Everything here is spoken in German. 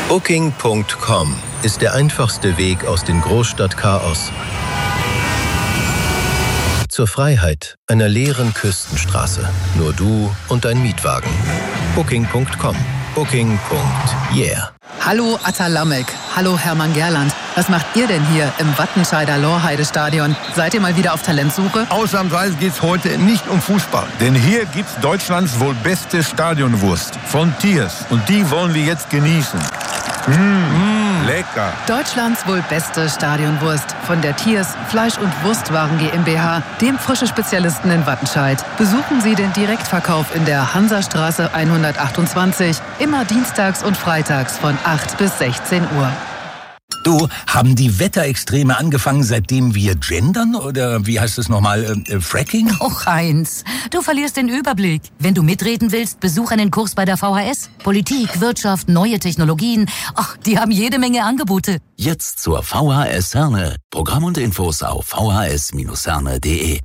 Booking.com ist der einfachste Weg aus dem Großstadtchaos zur Freiheit einer leeren Küstenstraße. Nur du und dein Mietwagen. Booking.com. Booking.yeah. Hallo Atta Lamek. Hallo Hermann Gerland. Was macht ihr denn hier im Wattenscheider Lorheide-Stadion? Seid ihr mal wieder auf Talentsuche? Ausnahmsweise geht's heute nicht um Fußball. Denn hier gibt's Deutschlands wohl beste Stadionwurst. Von Thiers. Und die wollen wir jetzt genießen. Lecker. Deutschlands wohl beste Stadionwurst von der Thiers Fleisch- und Wurstwaren GmbH, dem frische Spezialisten in Wattenscheid. Besuchen Sie den Direktverkauf in der Hansastraße 128, immer dienstags und freitags von 8 bis 16 Uhr. Du, haben die Wetterextreme angefangen, seitdem wir gendern? Oder wie heißt es nochmal, Fracking? Och, Heinz, du verlierst den Überblick. Wenn du mitreden willst, besuch einen Kurs bei der VHS. Politik, Wirtschaft, neue Technologien. Ach, die haben jede Menge Angebote. Jetzt zur VHS Herne. Programm und Infos auf vhs-herne.de.